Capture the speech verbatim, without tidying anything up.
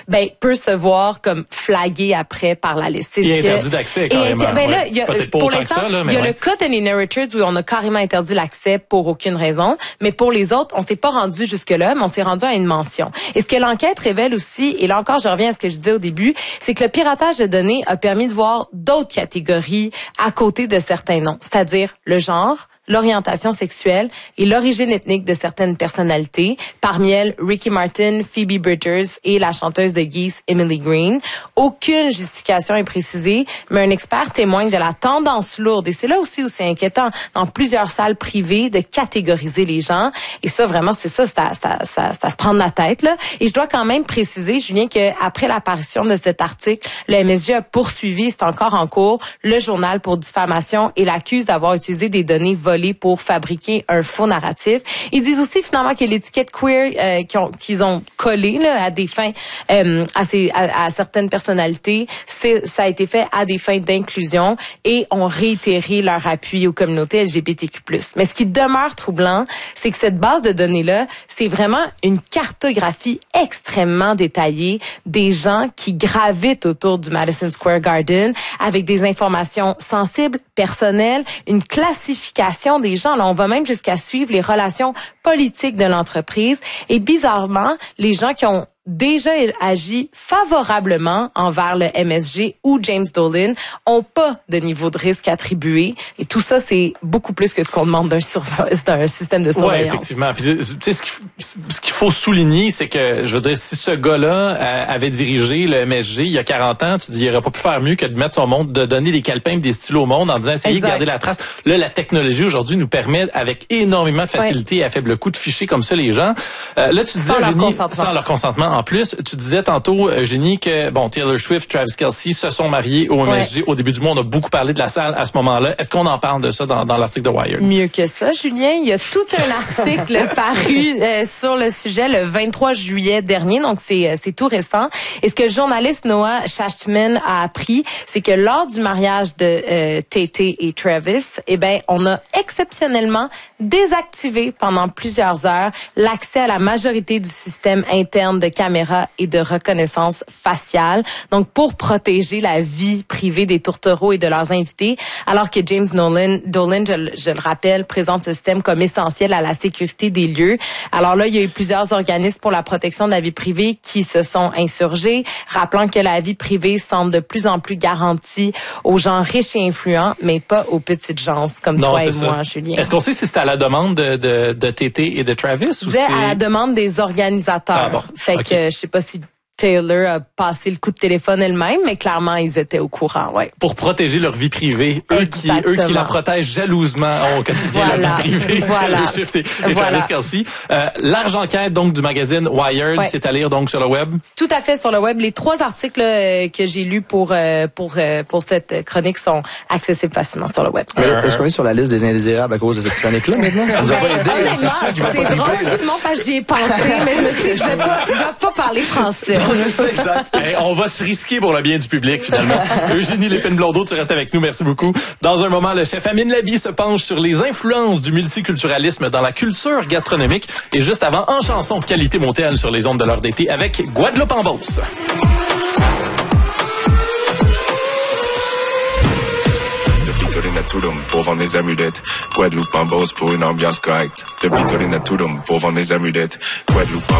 ben peut se voir comme flagué après par la liste. C'est et ce interdit que, d'accès carrément. Et, ben ouais. là, il y a, Peut-être pas pour autant l'instant, que ça, là, mais il y a ouais. le cas d'Annie Richards où on a carrément interdit l'accès pour aucune raison, mais pour les autres, on s'est pas rendu jusque-là, mais on s'est rendu à une mention. Et ce que l'enquête révèle aussi, et là encore, je reviens à ce que je disais au début, c'est que le piratage de données a permis de voir d'autres catégories à côté de certains noms, c'est-à-dire le genre, l'orientation sexuelle et l'origine ethnique de certaines personnalités, parmi elles Ricky Martin, Phoebe Bridgers et la chanteuse de Geese, Emily Green. Aucune justification est précisée, mais un expert témoigne de la tendance lourde, et c'est là aussi où c'est inquiétant, dans plusieurs salles privées, de catégoriser les gens. Et ça, vraiment, c'est ça, ça, ça, ça, ça se prendre la tête, là. Et je dois quand même préciser, Julien, qu'après l'apparition de cet article, le M S G a poursuivi, c'est encore en cours, le journal pour diffamation et l'accuse d'avoir utilisé des données volées pour fabriquer un faux narratif. Ils disent aussi finalement que l'étiquette queer euh, qu'ils ont, qu'ils ont collée là, à des fins euh, à, ces, à, à certaines personnalités, c'est, ça a été fait à des fins d'inclusion et ont réitéré leur appui aux communautés L G B T Q plus. Mais ce qui demeure troublant, c'est que cette base de données-là, c'est vraiment une cartographie extrêmement détaillée des gens qui gravitent autour du Madison Square Garden avec des informations sensibles, personnelles, une classification des gens. Là, on va même jusqu'à suivre les relations politiques de l'entreprise. Et bizarrement, les gens qui ont déjà agi favorablement envers le M S G ou James Dolan ont pas de niveau de risque attribué. Et tout ça, c'est beaucoup plus que ce qu'on demande d'un, surve- d'un système de surveillance. Oui, effectivement. Puis, tu sais, ce qu'il, ce qu'il faut souligner, c'est que, je veux dire, si ce gars-là euh, avait dirigé le M S G il y a quarante ans, tu dis, il aurait pas pu faire mieux que de mettre son monde, de donner des calepins et des stylos au monde en disant, essayez de garder la trace. Là, la technologie aujourd'hui nous permet, avec énormément de facilité ouais. et à faible coût, de ficher comme ça les gens. Euh, là, tu disais, sans Eugénie, leur consentement. sans leur consentement. En plus, tu disais tantôt, Eugénie, que bon, Taylor Swift, Travis Kelce se sont mariés au M S G. Ouais. Au début du mois, on a beaucoup parlé de la salle à ce moment-là. Est-ce qu'on en parle de ça dans, dans l'article de Wired? Mieux que ça, Julien. Il y a tout un article paru euh, sur le sujet le vingt-trois juillet dernier, donc c'est, c'est tout récent. Et ce que le journaliste Noah Shachtman a appris, c'est que lors du mariage de euh, Tay-Tay et Travis, eh ben, on a exceptionnellement désactivé pendant plusieurs heures l'accès à la majorité du système interne de caméras et de reconnaissance faciale, donc pour protéger la vie privée des tourtereaux et de leurs invités, alors que James Dolan, Dolan je, je le rappelle, présente ce système comme essentiel à la sécurité des lieux. Alors là, il y a eu plusieurs organismes pour la protection de la vie privée qui se sont insurgés, rappelant que la vie privée semble de plus en plus garantie aux gens riches et influents, mais pas aux petites gens comme non, toi et ça. moi, Julien. Est-ce qu'on sait si c'était à la demande de, de, de Tay-Tay et de Travis? Ou c'est à la demande des organisateurs. Ah bon. Fait okay. que je sais pas si Taylor a passé le coup de téléphone elle-même, mais clairement, ils étaient au courant, ouais. Pour protéger leur vie privée. Eux qui, eux qui la protègent jalousement au quotidien, voilà. leur vie privée. Voilà. Taylor Swift et, et voilà. Travis Kelce. Euh, large enquête, donc, du magazine Wired. Ouais. C'est à lire, donc, sur le web. Tout à fait, sur le web. Les trois articles euh, que j'ai lus pour, euh, pour, euh, pour cette chronique sont accessibles facilement sur le web. Euh, Est-ce qu'on est sur la liste des indésirables à cause de cette chronique-là, maintenant? Ça nous a pas aidé. C'est, c'est drôle, Simon, parce que j'y ai pensé, mais je me suis dit, je ne dois pas parler français. C'est ça, exact. Hey, on va se risquer pour le bien du public, finalement. Eugénie Lépine-Blondeau, tu restes avec nous. Merci beaucoup. Dans un moment, le chef Amine Labi se penche sur les influences du multiculturalisme dans la culture gastronomique. Et juste avant, en chanson, qualité montelle sur les ondes de l'heure d'été avec Guadeloupe en Beauce. Toudoum pour vendre des amulettes. Guadeloupe en Beauce pour une ambiance correcte. Depuis Colina Toudoum pour vendre des amulettes. Guadeloupe en